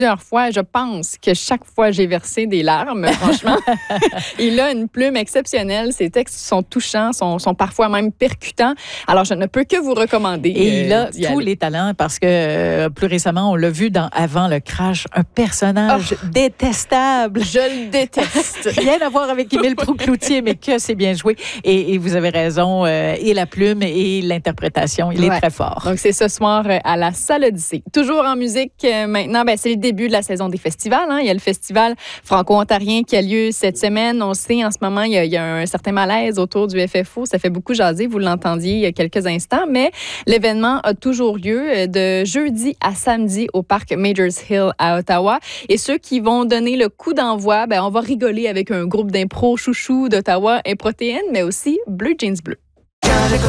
plusieurs fois. Je pense que chaque fois, j'ai versé des larmes, franchement. Il a une plume exceptionnelle. Ses textes sont touchants, sont parfois même percutants. Alors, je ne peux que vous recommander. Et il a tous les talents parce que plus récemment, on l'a vu dans Avant le crash, un personnage détestable. Je le déteste. Rien à voir avec Émile Proulx-Cloutier, mais que c'est bien joué. Et vous avez raison, et la plume et l'interprétation, il est très fort. Donc, c'est ce soir à la Salle Odyssée. Toujours en musique, maintenant, c'est le début de la saison des festivals. Hein. Il y a le festival franco-ontarien qui a lieu cette semaine. On sait, en ce moment, il y a un certain malaise autour du FFO. Ça fait beaucoup jaser, vous l'entendiez il y a quelques instants, mais l'événement a toujours lieu de jeudi à samedi au parc Majors Hill à Ottawa. Et ceux qui vont donner le coup d'envoi, on va rigoler avec un groupe d'impro chouchou d'Ottawa, Improtéine, mais aussi Bleu Jeans Bleu.